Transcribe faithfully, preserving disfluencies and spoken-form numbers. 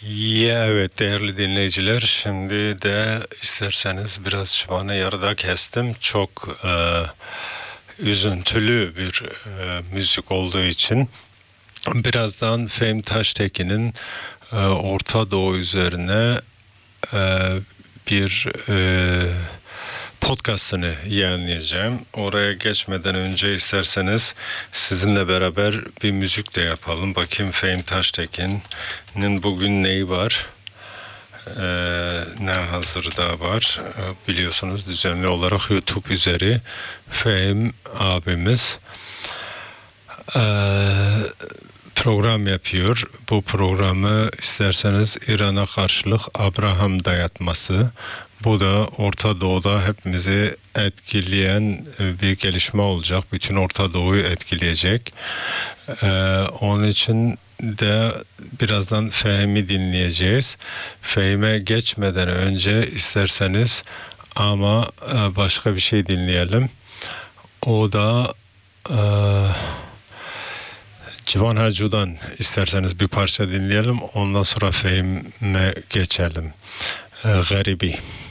Ya evet değerli dinleyiciler, şimdi de isterseniz biraz şıvanı yarıda kestim. Çok e, üzüntülü bir e, müzik olduğu için birazdan Fehmi Taştekin'in e, Orta Doğu üzerine e, bir e, podcastını yayınlayacağım. Oraya geçmeden önce isterseniz sizinle beraber bir müzik de yapalım. Bakayım Fehmi Taştekin'in bugün neyi var? Ee, ne hazırda var? Ee, biliyorsunuz düzenli olarak YouTube üzeri Fehmi abimiz ee, program yapıyor. Bu programı isterseniz İran'a karşılık Abraham dayatması. Bu da Orta Doğu'da hepimizi etkileyen bir gelişme olacak. Bütün Orta Doğu'yu etkileyecek. Ee, onun için de birazdan Fehmi dinleyeceğiz. Fehmi'ye geçmeden önce isterseniz ama başka bir şey dinleyelim. O da e, Civan Hacı'dan isterseniz bir parça dinleyelim. Ondan sonra Fehmi'ye geçelim. E, Garibi.